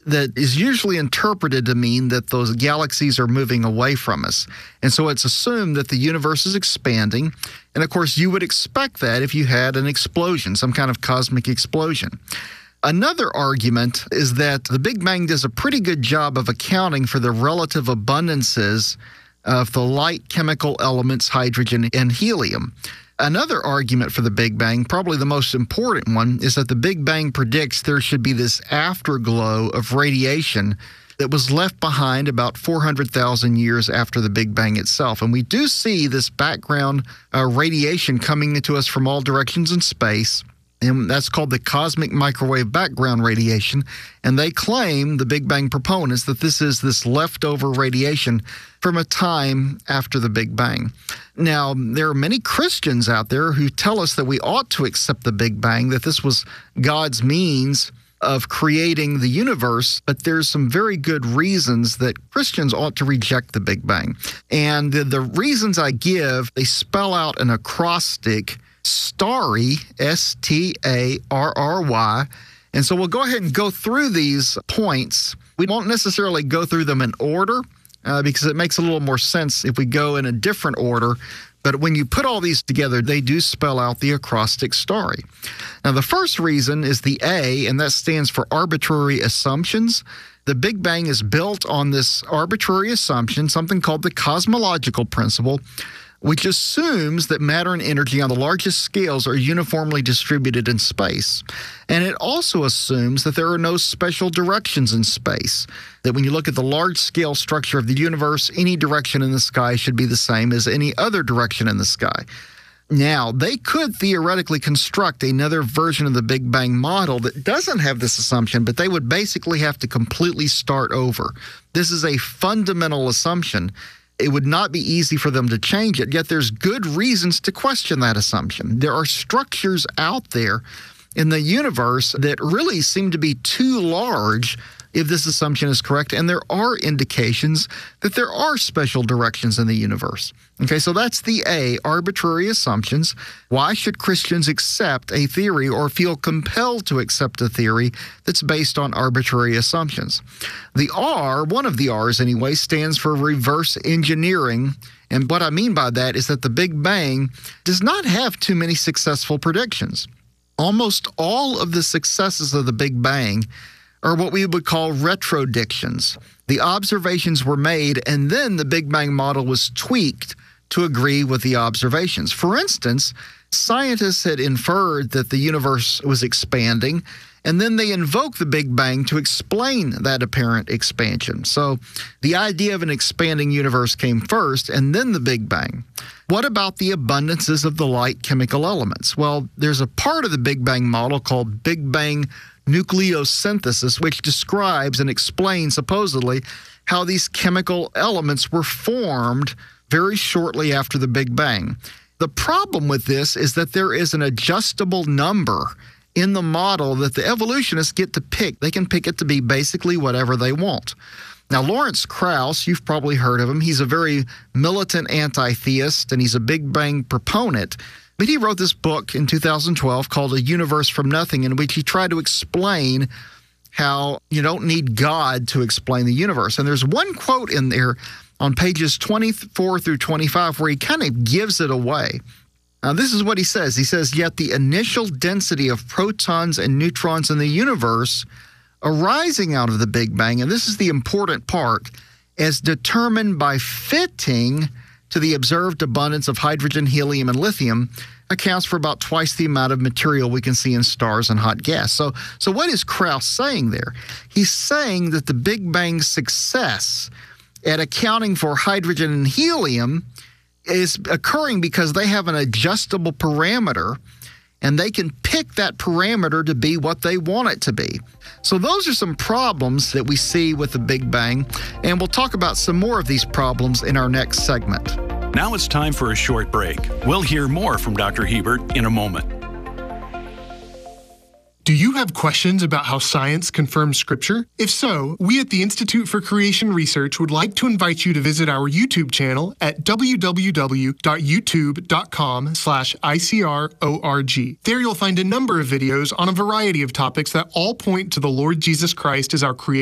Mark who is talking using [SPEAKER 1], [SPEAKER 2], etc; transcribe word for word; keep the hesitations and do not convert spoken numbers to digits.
[SPEAKER 1] that is usually interpreted to mean that those galaxies are moving away from us. And so it's assumed that the universe is expanding. And of course, you would expect that if you had an explosion, some kind of cosmic explosion. Another argument is that the Big Bang does a pretty good job of accounting for the relative abundances of the light chemical elements, hydrogen and helium. Another argument for the Big Bang, probably the most important one, is that the Big Bang predicts there should be this afterglow of radiation that was left behind about four hundred thousand years after the Big Bang itself. And we do see this background uh, radiation coming into us from all directions in space. And that's called the cosmic microwave background radiation. And they claim, the Big Bang proponents, that this is this leftover radiation from a time after the Big Bang. Now, there are many Christians out there who tell us that we ought to accept the Big Bang, that this was God's means of creating the universe, but there's some very good reasons that Christians ought to reject the Big Bang. And the, the reasons I give, they spell out an acrostic, STARRY, S T A R R Y. And so we'll go ahead and go through these points. We won't necessarily go through them in order uh, because it makes a little more sense if we go in a different order. But when you put all these together, they do spell out the acrostic STARRY. Now, the first reason is the A, and that stands for arbitrary assumptions. The Big Bang is built on this arbitrary assumption, something called the cosmological principle, which assumes that matter and energy on the largest scales are uniformly distributed in space. And it also assumes that there are no special directions in space, that when you look at the large-scale structure of the universe, any direction in the sky should be the same as any other direction in the sky. Now, they could theoretically construct another version of the Big Bang model that doesn't have this assumption, but they would basically have to completely start over. This is a fundamental assumption. It would not be easy for them to change it, yet there's good reasons to question that assumption. There are structures out there in the universe that really seem to be too large if this assumption is correct, and there are indications that there are special directions in the universe. Okay, so that's the A, arbitrary assumptions. Why should Christians accept a theory or feel compelled to accept a theory that's based on arbitrary assumptions? The R, one of the R's anyway, stands for reverse engineering. And what I mean by that is that the Big Bang does not have too many successful predictions. Almost all of the successes of the Big Bang are what we would call retrodictions. The observations were made, and then the Big Bang model was tweaked to agree with the observations. For instance, scientists had inferred that the universe was expanding, and then they invoked the Big Bang to explain that apparent expansion. So the idea of an expanding universe came first, and then the Big Bang. What about the abundances of the light chemical elements? Well, there's a part of the Big Bang model called Big Bang nucleosynthesis, which describes and explains, supposedly, how these chemical elements were formed very shortly after the Big Bang. The problem with this is that there is an adjustable number in the model that the evolutionists get to pick. They can pick it to be basically whatever they want. Now, Lawrence Krauss, you've probably heard of him. He's a very militant anti-theist, and he's a Big Bang proponent. But he wrote this book in two thousand twelve called A Universe from Nothing, in which he tried to explain how you don't need God to explain the universe. And there's one quote in there on pages twenty-four through twenty-five where he kind of gives it away. Now, this is what he says. He says, yet the initial density of protons and neutrons in the universe arising out of the Big Bang, and this is the important part, as determined by fitting to the observed abundance of hydrogen, helium, and lithium, accounts for about twice the amount of material we can see in stars and hot gas. So, so what is Krauss saying there? He's saying that the Big Bang's success at accounting for hydrogen and helium is occurring because they have an adjustable parameter, and they can pick that parameter to be what they want it to be. So those are some problems that we see with the Big Bang, and we'll talk about some more of these problems in our next segment.
[SPEAKER 2] Now it's time for a short break. We'll hear more from Doctor Hebert in a moment.
[SPEAKER 3] Do you have questions about how science confirms Scripture? If so, we at the Institute for Creation Research would like to invite you to visit our YouTube channel at w w w dot youtube dot com slash I C R O R G. There you'll find a number of videos on a variety of topics that all point to the Lord Jesus Christ as our creator.